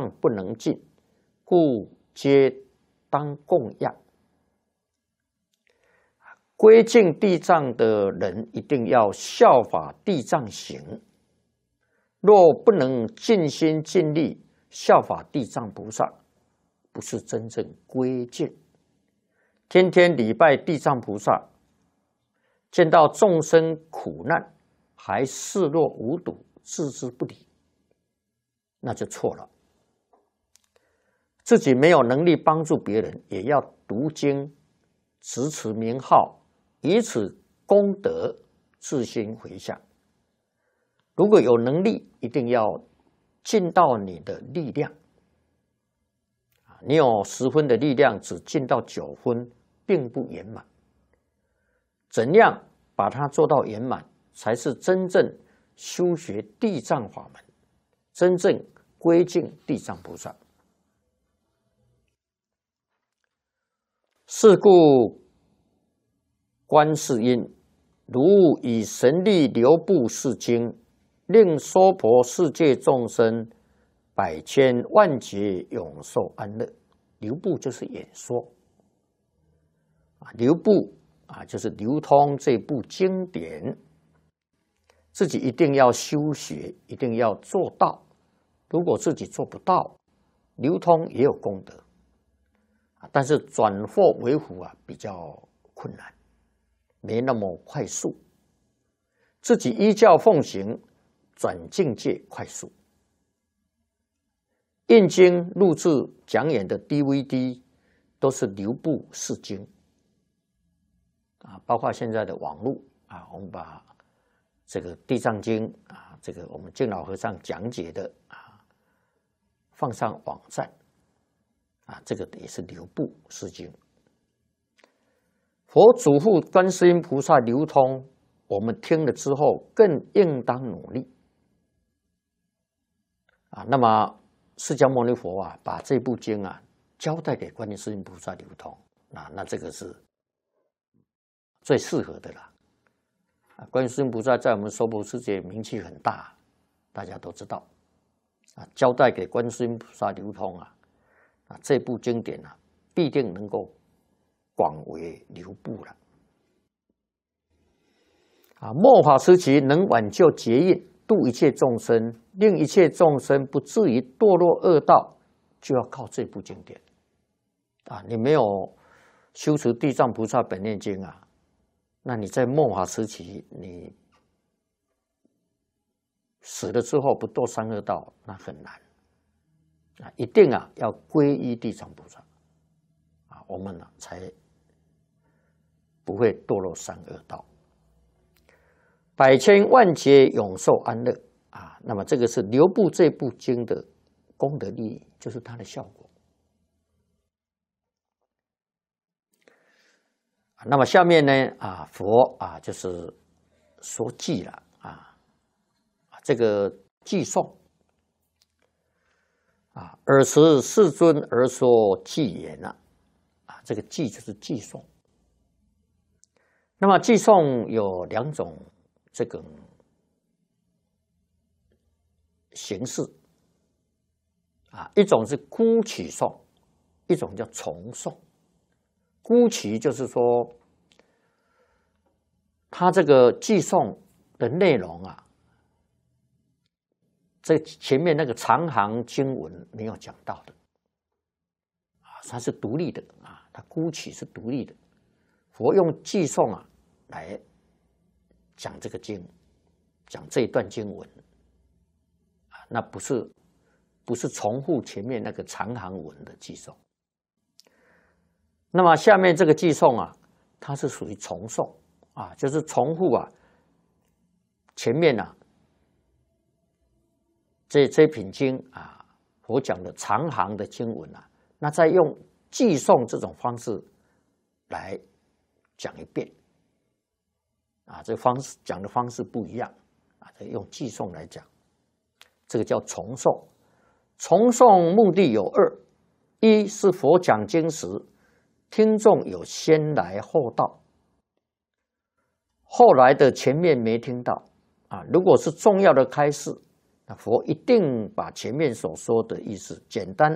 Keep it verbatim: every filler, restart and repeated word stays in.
障不能尽，故皆当供养。归敬地藏的人一定要效法地藏行，若不能尽心尽力效法地藏菩萨，不是真正归敬。天天礼拜地藏菩萨，见到众生苦难还视若无睹，置之不理，那就错了。自己没有能力帮助别人，也要读经、持持名号，以此功德自心回向。如果有能力，一定要尽到你的力量。你有十分的力量，只尽到九分，并不圆满。怎样把它做到圆满，才是真正修学地藏法门，真正归敬地藏菩萨。是故观世音如以神力流布世经，令娑婆世界众生百千万劫永受安乐。流布就是演说，流布啊就是流通这部经典，自己一定要修学，一定要做到。如果自己做不到，流通也有功德，但是转祸为福啊比较困难，没那么快速。自己依教奉行，转境界快速。印经录制讲演的 D V D 都是流布释经啊，包括现在的网络啊，我们把这个地藏经啊，这个我们净老和尚讲解的啊，放上网站啊，这个也是流布释经。佛嘱咐观世音菩萨流通，我们听了之后更应当努力啊。那么释迦牟尼佛啊，把这部经啊交代给观世音菩萨流通，那那这个是最适合的啦。啊，观世音菩萨在我们娑婆世界名气很大，大家都知道啊，交代给观世音菩萨流通啊，啊这部经典啊必定能够广为流布了。啊，末法时期能挽救劫印，度一切众生，令一切众生不至于堕落恶道，就要靠这部经典啊！你没有修持地藏菩萨本愿经啊，那你在末法时期，你死了之后不堕三恶道，那很难啊！一定啊要皈依地藏菩萨啊，我们呢、啊、才不会堕落三恶道。百千万劫永受安乐啊！那么这个是流布这部经的功德利益，就是它的效果。那么下面呢啊，佛啊就是说偈了啊，这个偈颂啊，尔时世尊而说偈言啊，啊，这个偈就是偈颂。那么偈颂有两种。这个形式啊，一种是孤曲颂，一种叫重颂。孤曲就是说，它这个偈颂的内容啊，这前面那个长行经文没有讲到的啊，它是独立的啊，它孤曲是独立的。佛用偈颂啊来讲这个经，讲这一段经文啊，那不是不是重复前面那个长行文的偈颂。那么下面这个偈颂啊，它是属于重诵啊，就是重复啊前面啊这这品经啊，我讲的长行的经文啊，那再用偈颂这种方式来讲一遍。啊，这方式讲的方式不一样啊，用偈颂来讲，这个叫重诵。重诵目的有二：一是佛讲经时，听众有先来后到，后来的前面没听到啊。如果是重要的开示， 那佛一定把前面所说的意思简单